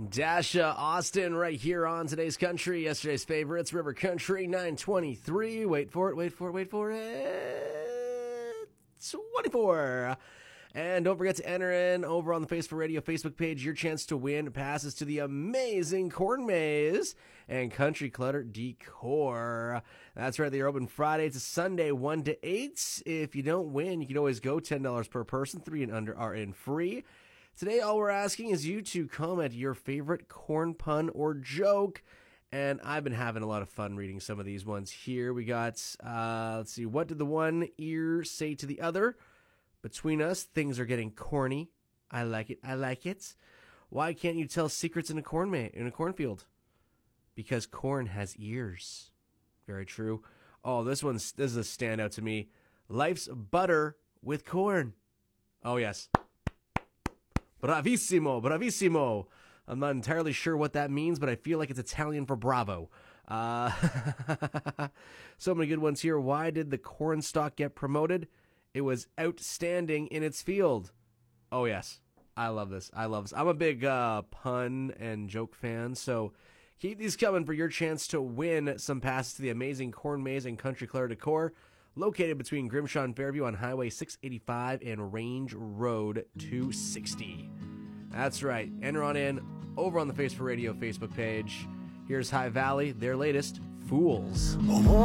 Dasha Austin right here on today's country. Yesterday's favorites, River Country 923. Wait for it. 24. And don't forget to enter in over on the Face for Radio Facebook page your chance to win passes to the amazing Corn Maze and Country Clutter Decor. That's right, they're open Friday to Sunday, 1 to 8. If you don't win, you can always go $10 per person. 3 and under are in free. Today, all we're asking is you to comment your favorite corn pun or joke. And I've been having a lot of fun reading some of these ones here. We got, let's see, what did the one ear say to the other? Between us, things are getting corny. I like it. Why can't you tell secrets in a cornfield? Because corn has ears. Very true. Oh, this is a standout to me. Life's butter with corn. Oh, yes. Bravissimo. I'm not entirely sure what that means, but I feel like it's Italian for bravo. So many good ones here. Why did the corn stalk get promoted? It was outstanding in its field. Oh, yes. I love this. I'm a big pun and joke fan, so keep these coming for your chance to win some passes to the amazing Corn Maze and Country Clutter Decor, located between Grimshaw and Fairview on Highway 685 and Range Road 260. That's right. Enter on in over on the Face for Radio Facebook page. Here's High Valley, their latest, Fools.